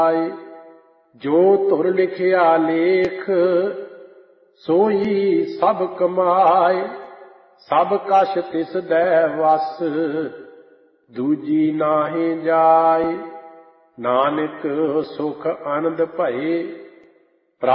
ਜੋ ਧੁਰ ਲਿਖਿਆ ਲੇਖ ਸੋਈ ਸਭ ਕਮਾਏ। ਸਭ ਕਛ ਤਿਸ ਦੈ ਵਸ ਦੂਜੀ ਨਾਹੀਂ ਜਾਏ। ਨਾਨਕ ਸੁਖ ਆਨੰਦ ਭਏ